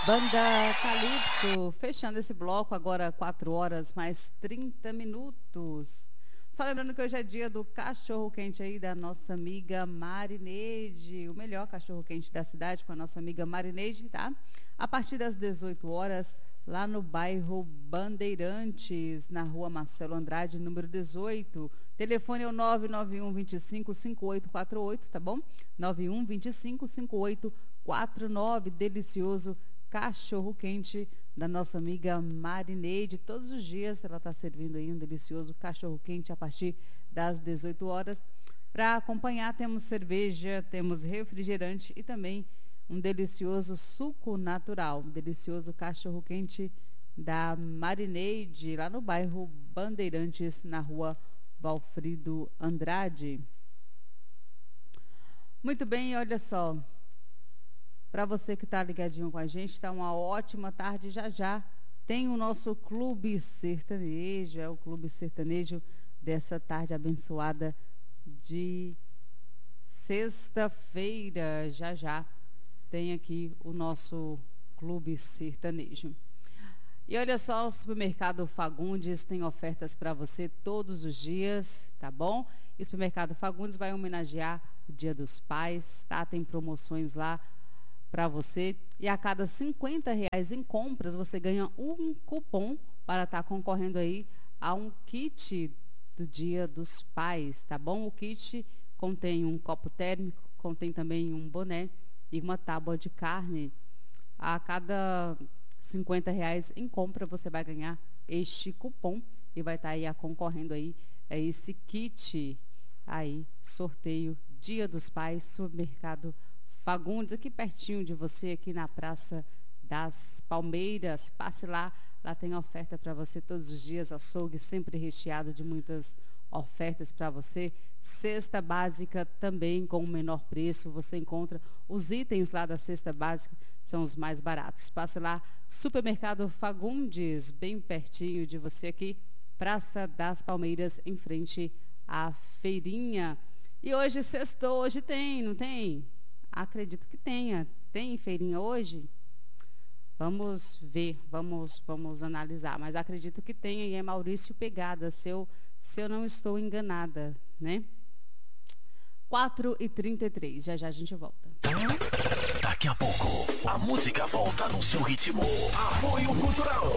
Banda Calypso, fechando esse bloco agora 4 horas mais 30 minutos. Só lembrando que hoje é dia do cachorro-quente aí da nossa amiga Marineide, o melhor cachorro-quente da cidade com a nossa amiga Marineide, tá? A partir das 18 horas, lá no bairro Bandeirantes, na rua Marcelo Andrade, número 18. Telefone é o 991 25 5848, tá bom? 91 25 5849, delicioso cachorro-quente da nossa amiga Marineide. Todos os dias ela está servindo aí um delicioso cachorro-quente a partir das 18 horas. Para acompanhar, temos cerveja, temos refrigerante e também um delicioso suco natural. Um delicioso cachorro-quente da Marineide, lá no bairro Bandeirantes, na rua Valfrido Andrade. Muito bem, olha só. Para você que está ligadinho com a gente, está uma ótima tarde. Já já tem o nosso Clube Sertanejo, é o Clube Sertanejo dessa tarde abençoada de sexta-feira. Já já tem aqui o nosso Clube Sertanejo. E olha só, o Supermercado Fagundes tem ofertas para você todos os dias, tá bom? E o Supermercado Fagundes vai homenagear o Dia dos Pais, tá? Tem promoções lá para você, e a cada R$50 em compras você ganha um cupom para estar concorrendo aí a um kit do Dia dos Pais, tá bom? O kit contém um copo térmico, contém também um boné e uma tábua de carne. A cada R$50 em compra você vai ganhar este cupom e vai estar aí concorrendo aí a esse kit aí, sorteio Dia dos Pais, Supermercado Fagundes, aqui pertinho de você, aqui na Praça das Palmeiras. Passe lá, lá tem oferta para você todos os dias, açougue sempre recheado de muitas ofertas para você. Cesta básica também com o menor preço, você encontra os itens lá da cesta básica, são os mais baratos. Passe lá, Supermercado Fagundes, bem pertinho de você aqui, Praça das Palmeiras, em frente à feirinha. E hoje sextou, hoje tem, não tem? Acredito que tenha. Tem feirinha hoje? Vamos ver, vamos analisar. Mas acredito que tenha e é Maurício Pegada, se eu não estou enganada, né? 4h33, já já a gente volta. Daqui a pouco, a música volta no seu ritmo. Apoio Cultural.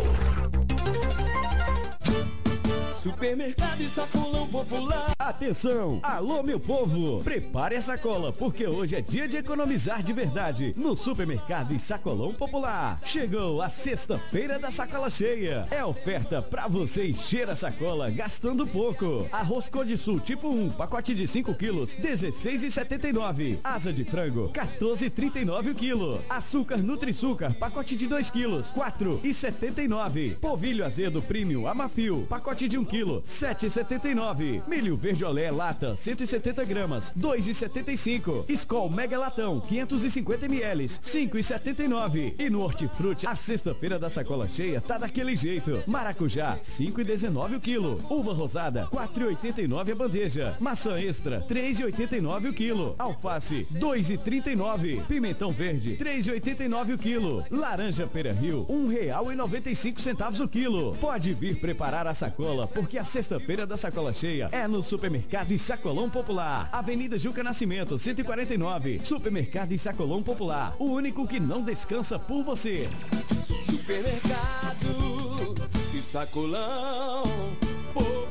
Supermercado e Sacolão Popular. Atenção! Alô, meu povo! Prepare a sacola, porque hoje é dia de economizar de verdade no Supermercado e Sacolão Popular. Chegou a sexta-feira da sacola cheia. É oferta pra você encher a sacola gastando pouco. Arroz Cor de Sul tipo 1, pacote de 5 quilos, R$16,79. Asa de frango, R$14,39 o quilo. Açúcar Nutriçúcar, pacote de 2 quilos, R$4,79. Polvilho azedo premium Amafil, pacote de 1 quilo, R$7,79. Milho verde olé lata, 170 gramas, R$2,75. Skol Mega Latão, 550 ml, R$5,79. E no Hortifruti, a sexta-feira da sacola cheia tá daquele jeito. Maracujá, R$5,19 o quilo. Uva rosada, R$4,89 a bandeja. Maçã extra, R$3,89 o quilo. Alface, R$2,39. Pimentão verde, R$3,89 o quilo. Laranja Pera Rio, R$1,95 o quilo. Pode vir preparar a sacola, porque a sexta-feira da sacola cheia é no Supermercado e Sacolão Popular. Avenida Juca Nascimento, 149. Supermercado e Sacolão Popular, o único que não descansa por você. Supermercado e Sacolão Popular.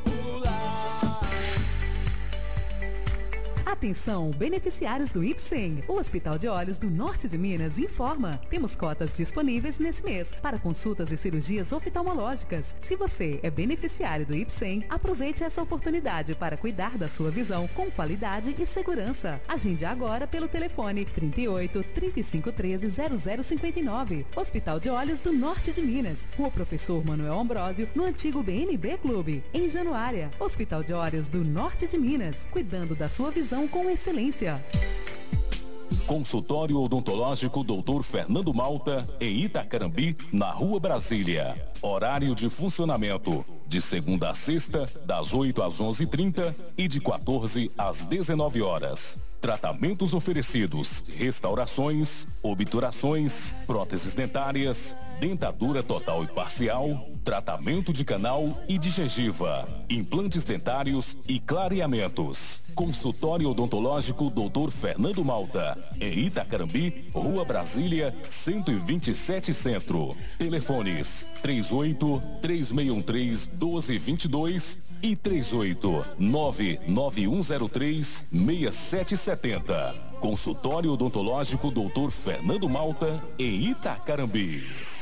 Atenção, beneficiários do IPSEM. O Hospital de Olhos do Norte de Minas informa. Temos cotas disponíveis nesse mês para consultas e cirurgias oftalmológicas. Se você é beneficiário do IPSEM, aproveite essa oportunidade para cuidar da sua visão com qualidade e segurança. Agende agora pelo telefone 38 35 13 0059. Hospital de Olhos do Norte de Minas. Rua Professor Manuel Ambrósio, no antigo BNB Clube, em Januária. Hospital de Olhos do Norte de Minas, cuidando da sua visão com excelência. Consultório Odontológico Dr. Fernando Malta, em Itacarambi, na Rua Brasília. Horário de funcionamento: de segunda a sexta, das 8 às 11h30 e de 14 às 19 horas. Tratamentos oferecidos: restaurações, obturações, próteses dentárias, dentadura total e parcial, tratamento de canal e de gengiva, implantes dentários e clareamentos. Consultório odontológico Dr. Fernando Malta, em Itacarambi, Rua Brasília, 127 Centro. Telefones 38-3613-1222 e 38-99103-6770. Consultório odontológico Dr. Fernando Malta, em Itacarambi.